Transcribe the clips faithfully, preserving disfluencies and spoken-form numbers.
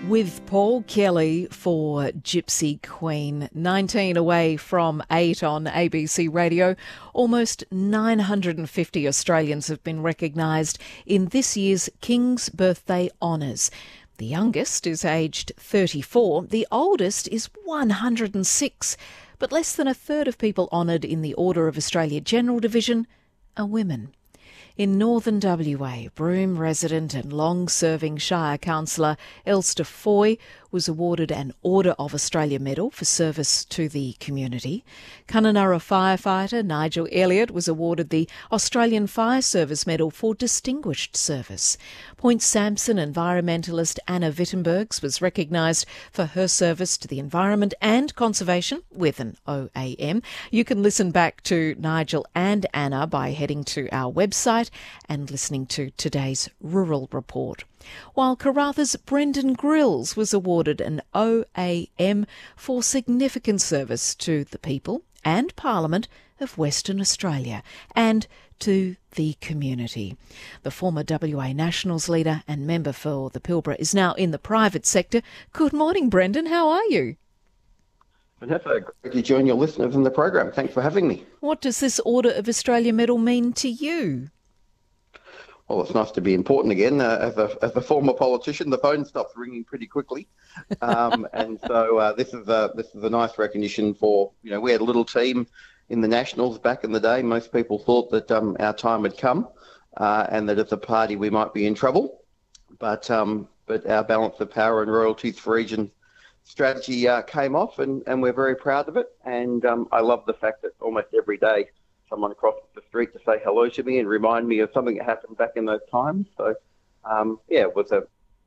With Paul Kelly for Gypsy Queen. nineteen away from eight on A B C Radio. Almost nine hundred fifty Australians have been recognised in this year's King's Birthday Honours. The youngest is aged thirty-four, the oldest is one hundred six, but less than a third of people honoured in the Order of Australia General Division are women. In northern W A, Broome resident and long-serving Shire councillor Elster Foy was awarded an Order of Australia Medal for service to the community. Kununurra firefighter Nigel Elliott was awarded the Australian Fire Service Medal for distinguished service. Point Sampson environmentalist Anna Wittenbergs was recognised for her service to the environment and conservation with an O A M. You can listen back to Nigel and Anna by heading to our website and listening to today's Rural Report. While Karratha's Brendan Grills was awarded an O A M for significant service to the people and Parliament of Western Australia and to the community. The former W A Nationals leader and member for the Pilbara is now in the private sector. Good morning, Brendan. How are you? Vanessa, great to join your listeners in the program. Thanks for having me. What does this Order of Australia medal mean to you? Well, it's nice to be important again. Uh, as, a, as a former politician, the phone stops ringing pretty quickly, um, and so uh, this is a this is a nice recognition for, you know, we had a little team in the Nationals back in the day. Most people thought that um, our time had come, uh, and that as a party we might be in trouble, but um, but our balance of power and royalties for region strategy uh, came off, and, and we're very proud of it. And um, I love the fact that almost every day someone crosses the street to say hello to me and remind me of something that happened back in those times. So, um, yeah, it was a...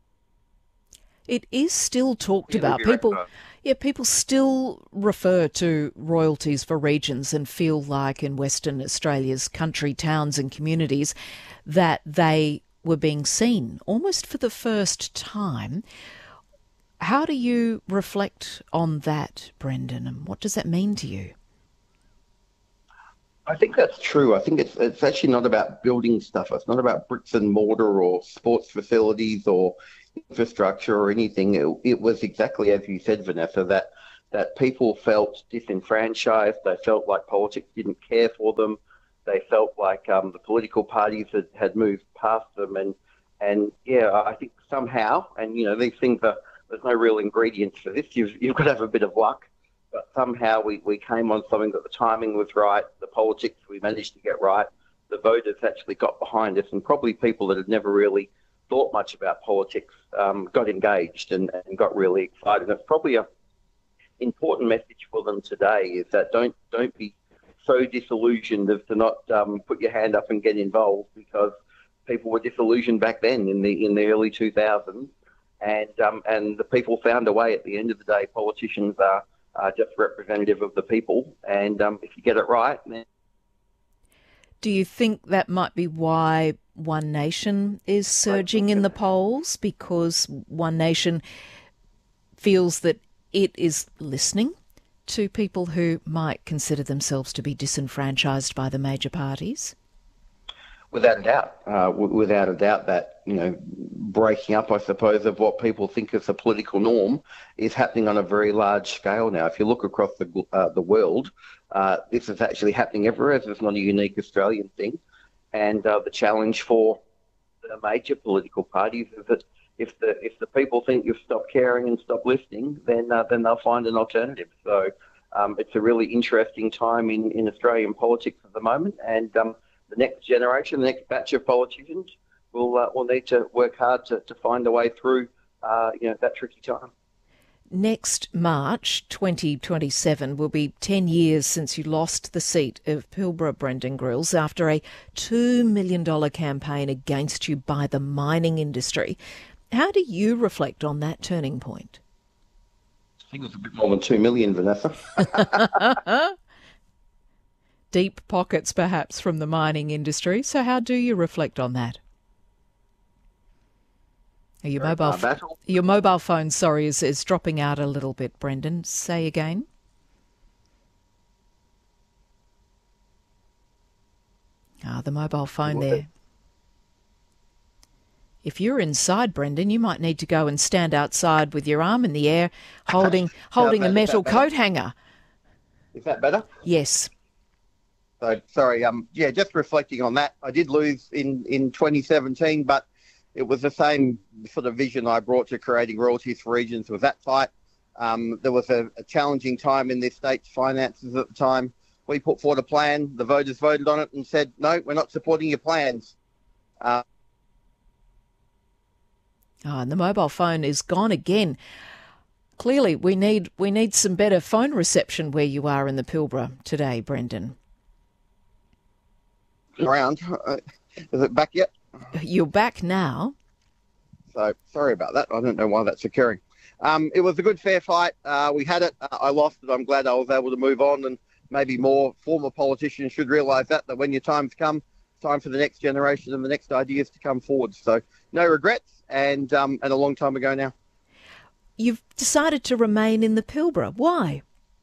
It is still talked yeah, about. People, yeah, people still refer to royalties for regions and feel like in Western Australia's country towns and communities that they were being seen almost for the first time. How do you reflect on that, Brendan, and what does that mean to you? I think that's true. I think it's it's actually not about building stuff. It's not about bricks and mortar or sports facilities or infrastructure or anything. It, it was exactly as you said, Vanessa, that that people felt disenfranchised. They felt like politics didn't care for them. They felt like um, the political parties had, had moved past them. And, and yeah, I think somehow, and, you know, these things are, there's no real ingredients for this. You've, you've got to have a bit of luck. But somehow we, we came on something that the timing was right, the politics we managed to get right, the voters actually got behind us, and probably people that had never really thought much about politics um, got engaged and, and got really excited. It's probably a important message for them today is that don't don't be so disillusioned as to not um, put your hand up and get involved, because people were disillusioned back then in the in the early two thousands, and um, and the people found a way. At the end of the day, politicians are Uh, just representative of the people, and um, if you get it right, then... Do you think that might be why One Nation is surging in the polls, because One Nation feels that it is listening to people who might consider themselves to be disenfranchised by the major parties? Without a doubt, uh, w- without a doubt that, you know, breaking up, I suppose, of what people think is a political norm is happening on a very large scale now. If you look across the uh, the world, uh, this is actually happening everywhere. This is not a unique Australian thing. And uh, the challenge for the major political parties is that if the if the people think you've stopped caring and stopped listening, then uh, then they'll find an alternative. So um, it's a really interesting time in, in Australian politics at the moment, and um, the next generation, the next batch of politicians will uh, will need to work hard to, to find a way through uh, you know that tricky time. Next March twenty twenty-seven will be ten years since you lost the seat of Pilbara, Brendan Grills, after a two million dollars campaign against you by the mining industry. How do you reflect on that turning point? I think it was a bit more than two million dollars, Vanessa. Deep pockets, perhaps, from the mining industry. So how do you reflect on that? Your mobile, f- your mobile phone, sorry, is, is dropping out a little bit, Brendan. Say again. Ah, the mobile phone there. If you're inside, Brendan, you might need to go and stand outside with your arm in the air, holding holding a metal coat hanger. Is that better? Yes. So sorry. Um. Yeah. Just reflecting on that, I did lose in in twenty seventeen, but it was the same sort of vision I brought to creating Royalties for Regions was that fight. Um, there was a, a challenging time in this state's finances at the time. We put forward a plan. The voters voted on it and said, no, we're not supporting your plans. Uh, oh, and the mobile phone is gone again. Clearly, we need we need some better phone reception where you are in the Pilbara today, Brendan. Around. Uh, is it back yet? You're back now. So sorry about that. I don't know why that's occurring. Um, it was a good, fair fight. Uh, we had it. Uh, I lost it. I'm glad I was able to move on, and maybe more former politicians should realise that, that when your time's come, it's time for the next generation and the next ideas to come forward. So no regrets, and um, and a long time ago now. You've decided to remain in the Pilbara. Why?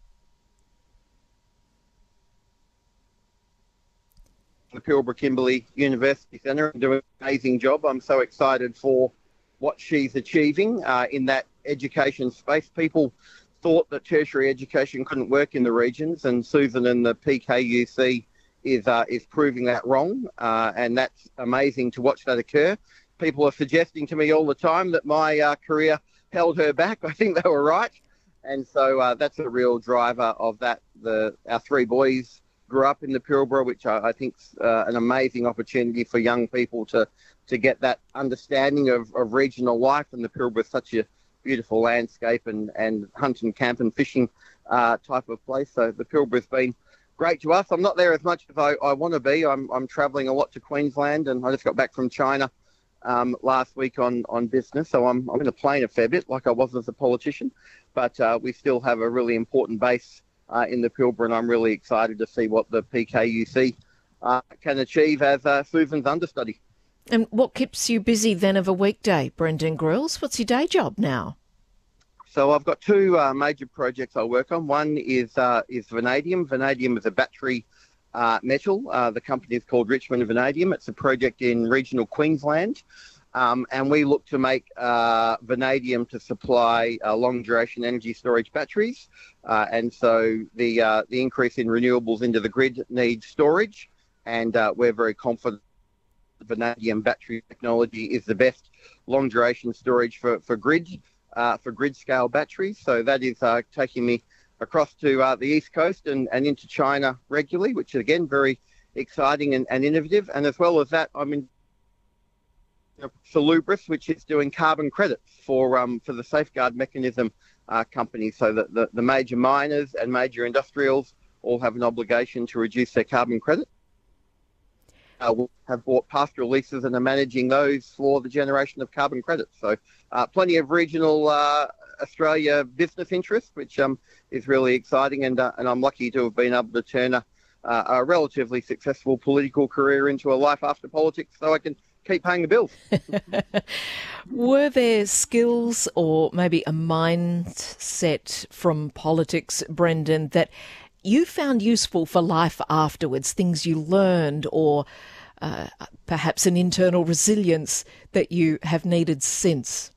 The Pilbara Kimberley University Centre and doing an amazing job. I'm so excited for what she's achieving uh, in that education space. People thought that tertiary education couldn't work in the regions, and Susan and the P K U C is uh, is proving that wrong, uh, and that's amazing to watch that occur. People are suggesting to me all the time that my uh, career held her back. I think they were right, and so uh, that's a real driver of that. The our three boys grew up in the Pilbara, which I, I think is uh, an amazing opportunity for young people to to get that understanding of, of regional life. And the Pilbara is such a beautiful landscape and, and hunt and camp and fishing uh, type of place. So the Pilbara has been great to us. I'm not there as much as I, I want to be. I'm, I'm travelling a lot to Queensland, and I just got back from China um, last week on, on business. So I'm, I'm in a plane a fair bit like I was as a politician, but uh, we still have a really important base uh, in the Pilbara, and I'm really excited to see what the P K U C uh, can achieve as uh, Susan's understudy. And what keeps you busy then of a weekday, Brendan Grills? What's your day job now? So I've got two uh, major projects I work on. One is uh, is vanadium. Vanadium is a battery uh, metal. Uh, the company is called Richmond Vanadium. It's a project in regional Queensland. Um, and we look to make uh, vanadium to supply uh, long-duration energy storage batteries. Uh, and so the uh, the increase in renewables into the grid needs storage. And uh, we're very confident vanadium battery technology is the best long-duration storage for, for grid uh, for grid-scale batteries. So that is uh, taking me across to uh, the East Coast and, and into China regularly, which is, again, very exciting and, and innovative. And as well as that, I'm in Salubris, which is doing carbon credits for um, for the safeguard mechanism uh, companies, so that the, the major miners and major industrials all have an obligation to reduce their carbon credit. Uh, we have bought pastoral leases and are managing those for the generation of carbon credits. So uh, plenty of regional uh, Australia business interest, which um, is really exciting. And uh, and I'm lucky to have been able to turn a, uh, a relatively successful political career into a life after politics, so I can keep paying the bills. Were there skills or maybe a mindset from politics, Brendan, that you found useful for life afterwards, things you learned, or uh, perhaps an internal resilience that you have needed since?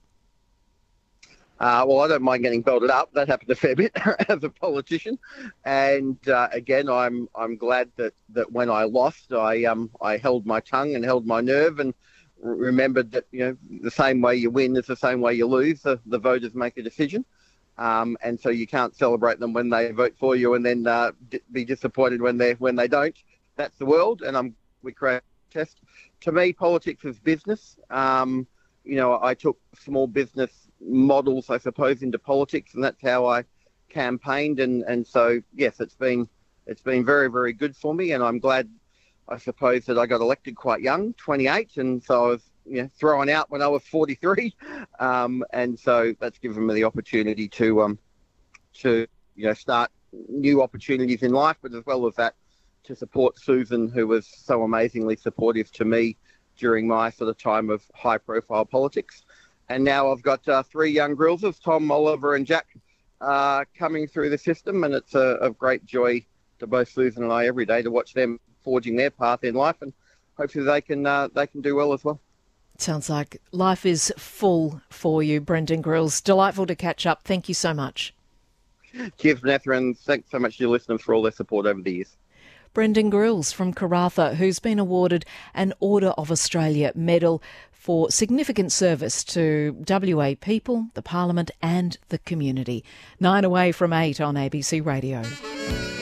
Uh, well, I don't mind getting belted up. That happened a fair bit as a politician. And uh, again, I'm I'm glad that, that when I lost, I um I held my tongue and held my nerve and remembered that, you know, the same way you win is the same way you lose. The, the voters make a decision. Um, and so you can't celebrate them when they vote for you and then uh, d- be disappointed when they when they don't. That's the world, and I'm we create a test. To me, politics is business. Um, you know, I took small business models, I suppose, into politics, and that's how I campaigned. And, and so, yes, it's been it's been very, very good for me, and I'm glad, I suppose, that I got elected quite young, twenty-eight, and so I was, you know, thrown out when I was forty-three, um, and so that's given me the opportunity to, um, to you know, start new opportunities in life, but as well as that, to support Susan, who was so amazingly supportive to me during my sort of time of high-profile politics. And now I've got uh, three young Grillses, Tom, Oliver, and Jack, uh, coming through the system, and it's a, of great joy to both Susan and I every day to watch them forging their path in life, and hopefully they can uh, they can do well as well. Sounds like life is full for you, Brendan Grills. Delightful to catch up. Thank you so much. Cheers, Vanessa, and thanks so much to your listeners for all their support over the years. Brendan Grills from Karratha, who's been awarded an Order of Australia medal for significant service to W A people, the Parliament and the community. Nine away from eight on A B C Radio.